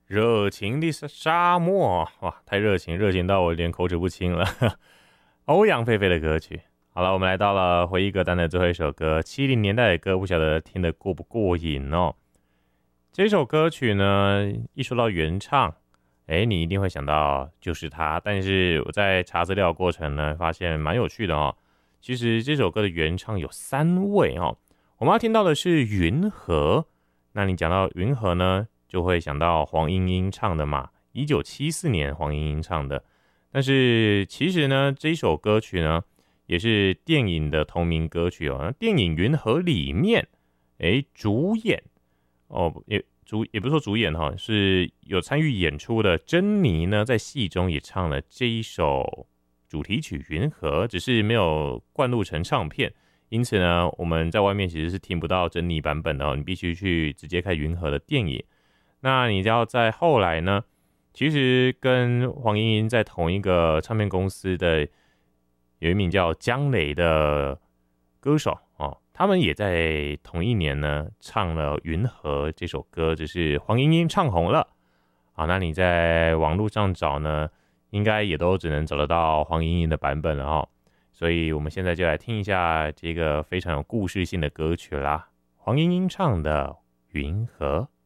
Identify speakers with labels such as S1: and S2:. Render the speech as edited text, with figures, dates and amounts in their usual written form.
S1: 热情的沙漠，哇，太热情，热情到我有点口齿不清了。欧阳菲菲的歌曲。好了，我们来到了回忆歌单的最后一首歌，70年代的歌，不晓得听得过不过瘾哦。这首歌曲呢，一说到原唱，你一定会想到就是他。但是我在查资料的过程呢，发现蛮有趣的哦。其实这首歌的原唱有3位哦。我们要听到的是云和。那你讲到云和呢，就会想到黄莺莺唱的嘛，1974年黄莺莺唱的。但是其实呢，这一首歌曲呢，也是电影的同名歌曲哦。电影《云和》里面，主演哦，也不是说主演哈，是有参与演出的珍妮呢，在戏中也唱了这一首主题曲《云和》，只是没有灌录成唱片，因此呢，我们在外面其实是听不到珍妮版本的哦，你必须去直接看云和的电影。那你要在后来呢，其实跟黄莺莺在同一个唱片公司的有一名叫江磊的歌手哦，他们也在同一年呢唱了《云和》这首歌，只是黄莺莺唱红了。好，那你在网络上找呢，应该也都只能找得到黄莺莺的版本了哦。所以我们现在就来听一下这个非常有故事性的歌曲啦，黄莺莺唱的《云和》。